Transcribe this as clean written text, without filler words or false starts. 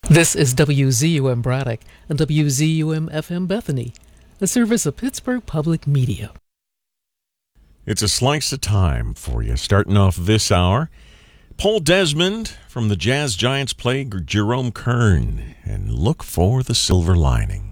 This is WZUM Braddock and WZUM FM Bethany, a service of Pittsburgh Public Media. It's a slice of time for you. Starting off this hour, Paul Desmond from the Jazz Giants play Jerome Kern and Look for the Silver Lining.